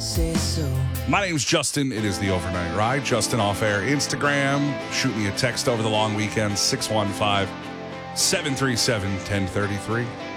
say so. My name's Justin. It is the Overnight Ride. Justin Off Air Instagram. Shoot me a text over the long weekend, 615-737-1033.